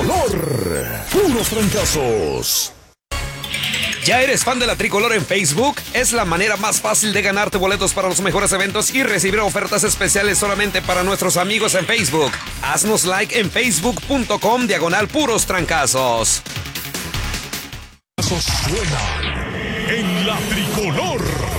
Tricolor. Puros trancazos. ¿Ya eres fan de la Tricolor en Facebook? Es la manera más fácil de ganarte boletos para los mejores eventos y recibir ofertas especiales solamente para nuestros amigos en Facebook. Haznos like en facebook.com/puros trancazos. Suena en la Tricolor.